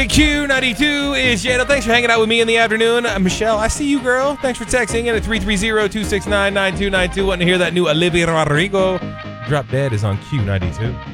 Q92 is Jada. Thanks for hanging out with me in the afternoon. Michelle, I see you, girl. Thanks for texting in at 330-269-9292. Wanting to hear that new Olivia Rodrigo. Drop Dead is on Q92.